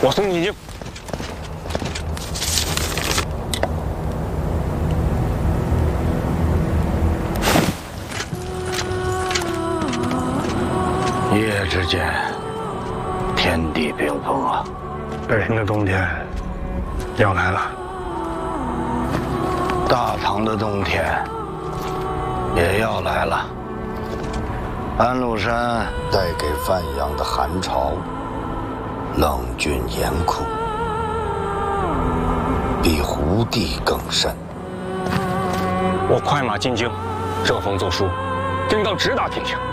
我送你进京。 一夜之间，天地冰封啊！ 北平的冬天要来了， 大唐的冬天也要来了。安禄山带给范阳的寒潮，冷峻严酷，比胡地更甚。 我快马进京，遮风奏书，定当直达天下。